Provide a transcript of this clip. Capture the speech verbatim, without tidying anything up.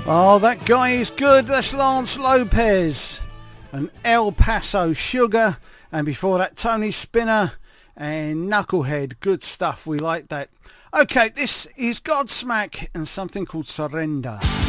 Oh, that guy is good. That's Lance Lopez and El Paso Sugar. And before that, Tony Spinner and Knucklehead. Good stuff. We like that. Okay, this is Godsmack and something called Surrender.